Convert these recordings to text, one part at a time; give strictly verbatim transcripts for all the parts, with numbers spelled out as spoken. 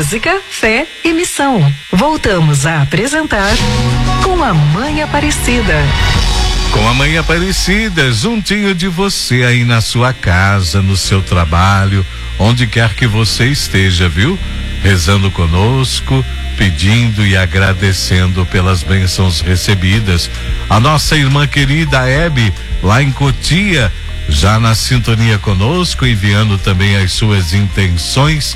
música, fé e missão. Voltamos a apresentar Com a Mãe Aparecida. Com a Mãe Aparecida, juntinho de você aí na sua casa, no seu trabalho, onde quer que você esteja, viu? Rezando conosco, pedindo e agradecendo pelas bênçãos recebidas. A nossa irmã querida Hebe, lá em Cotia, já na sintonia conosco, enviando também as suas intenções.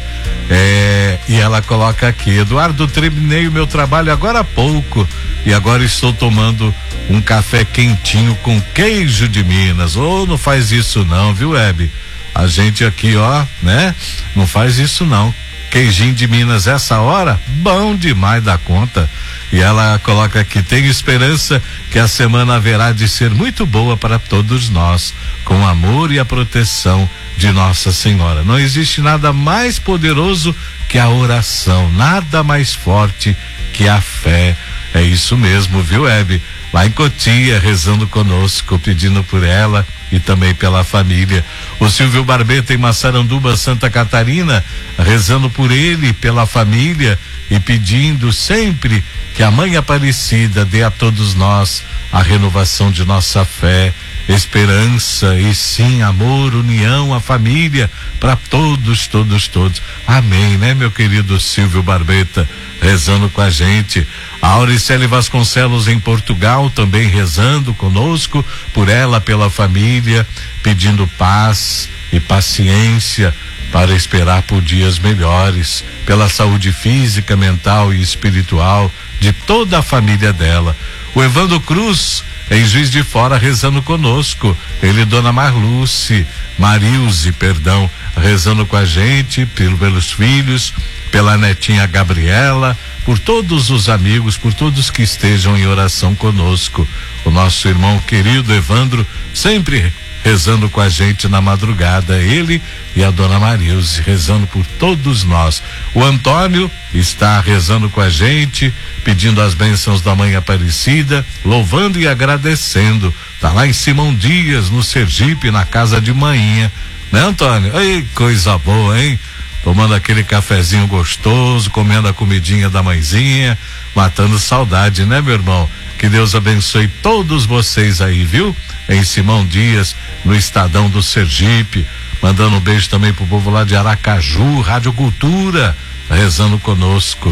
É, e ela coloca aqui: Eduardo, terminei o meu trabalho agora há pouco e agora estou tomando um café quentinho com queijo de Minas. Ô, oh, não faz isso não, viu, Hebe? A gente aqui, ó, né? Não faz isso não. Queijinho de Minas essa hora, bom demais da conta. E ela coloca aqui: tenho esperança que a semana haverá de ser muito boa para todos nós, com o amor e a proteção de Nossa Senhora. Não existe nada mais poderoso que a oração, nada mais forte que a fé. É isso mesmo, viu, Hebe? Lá em Cotia, rezando conosco, pedindo por ela e também pela família. O Silvio Barbeta em Massaranduba, Santa Catarina, rezando por ele, pela família e pedindo sempre que a Mãe Aparecida dê a todos nós a renovação de nossa fé, esperança e sim amor, união, a família para todos, todos, todos. Amém, né, meu querido Silvio Barbeta, rezando com a gente. A Auricele Vasconcelos em Portugal também rezando conosco, por ela, pela família, pedindo paz e paciência para esperar por dias melhores, pela saúde física, mental e espiritual de toda a família dela. O Evandro Cruz em Juiz de Fora rezando conosco, ele e Dona Marluce, Marilze, perdão, rezando com a gente, pelos filhos, pela netinha Gabriela, por todos os amigos, por todos que estejam em oração conosco. O nosso irmão querido Evandro sempre rezando com a gente na madrugada, ele e a Dona Marilze rezando por todos nós. O Antônio está rezando com a gente, pedindo as bênçãos da Mãe Aparecida, louvando e agradecendo. Tá lá em Simão Dias, no Sergipe, na casa de Mainha, né, Antônio? Ei, coisa boa, hein? Tomando aquele cafezinho gostoso, comendo a comidinha da mãezinha, matando saudade, né, meu irmão? Que Deus abençoe todos vocês aí, viu? Em Simão Dias, no Estadão do Sergipe, mandando um beijo também pro povo lá de Aracaju, Rádio Cultura, rezando conosco.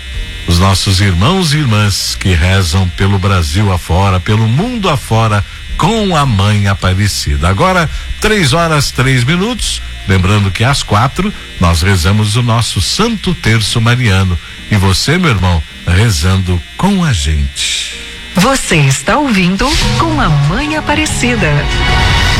Os nossos irmãos e irmãs que rezam pelo Brasil afora, pelo mundo afora, com a Mãe Aparecida. Agora, três horas, três minutos. Lembrando que às quatro nós rezamos o nosso Santo Terço Mariano. E você, meu irmão, rezando com a gente. Você está ouvindo Com a Mãe Aparecida.